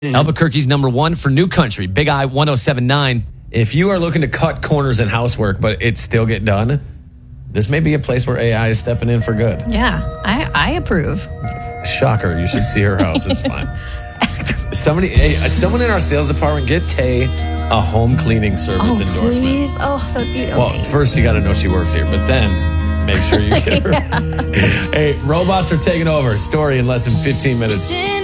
Albuquerque's number one for New Country, Big I 1079. If you are looking to cut corners in housework, but it still get done, this may be a place where AI is stepping in for good. Yeah, I approve. Shocker, you should see her house. It's fine. Someone in our sales department, get Tay a home cleaning service endorsement. Please. Oh, that would be amazing. Well, first you got to know she works here, but then make sure you get her. Hey, robots are taking over. Story in less than 15 minutes.